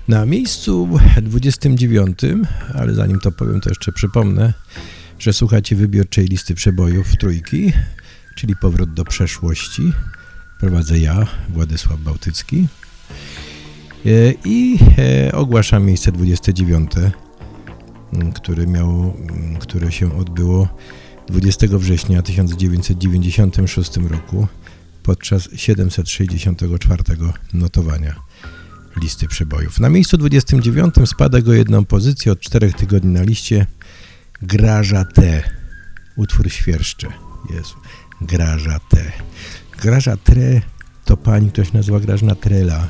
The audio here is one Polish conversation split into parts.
Na miejscu 29, ale zanim to powiem, to jeszcze przypomnę, że słuchacie wybiórczej listy przebojów trójki, czyli Powrót do przeszłości. Prowadzę ja, Władysław Bałtycki. I ogłaszam miejsce 29, które się odbyło 20 września 1996 roku podczas 764 notowania listy przebojów. Na miejscu 29 spada o jedną pozycję od 4 tygodni na liście Graża T. Utwór Świerszcze. Jezu, Graża T. Graża Tre to pani, ktoś nazywa Grażna Trela.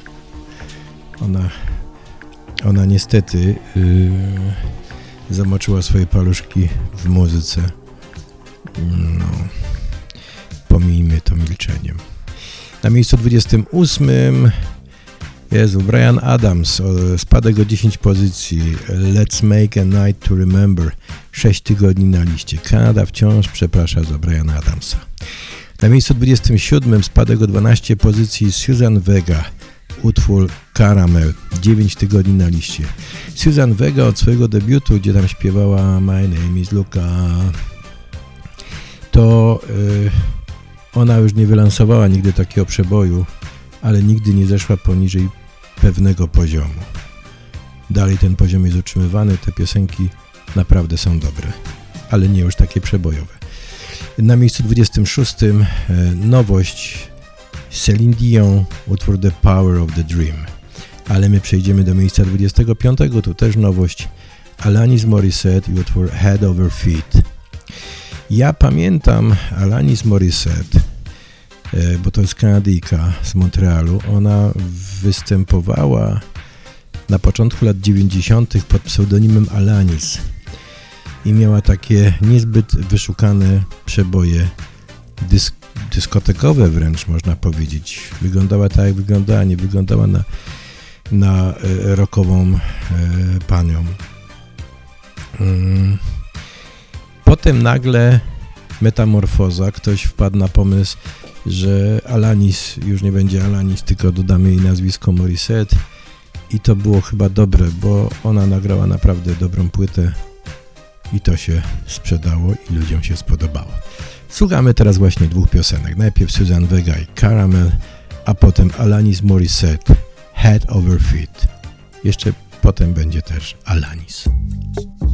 Ona niestety zamoczyła swoje paluszki w muzyce. No, pomijmy to milczeniem. Na miejscu 28 Bryan Adams, spadek o 10 pozycji. Let's Make a Night to Remember. 6 tygodni na liście. Kanada wciąż przeprasza za Bryana Adamsa. Na miejscu 27 spadek o 12 pozycji. Suzanne Vega, utwór Caramel. 9 tygodni na liście. Suzanne Vega od swojego debiutu, gdzie tam śpiewała My Name is Luca, to ona już nie wylansowała nigdy takiego przeboju, ale nigdy nie zeszła poniżej pewnego poziomu. Dalej ten poziom jest utrzymywany, te piosenki naprawdę są dobre, ale nie już takie przebojowe. Na miejscu 26 nowość Celine Dion, utwór The Power of the Dream. Ale my przejdziemy do miejsca 25, tu też nowość Alanis Morissette i utwór Head Over Feet. Ja pamiętam Alanis Morissette, bo to jest Kanadyjka z Montrealu. Ona występowała na początku lat 90. pod pseudonimem Alanis i miała takie niezbyt wyszukane przeboje dyskotekowe wręcz, można powiedzieć. Wyglądała tak, jak wyglądała, nie wyglądała na rockową panią. Potem nagle metamorfoza, ktoś wpadł na pomysł, że Alanis już nie będzie Alanis, tylko dodamy jej nazwisko Morissette i to było chyba dobre, bo ona nagrała naprawdę dobrą płytę i to się sprzedało i ludziom się spodobało. Słuchamy teraz właśnie dwóch piosenek. Najpierw Suzanne Vega i Caramel, a potem Alanis Morissette, Head Over Feet. Jeszcze potem będzie też Alanis.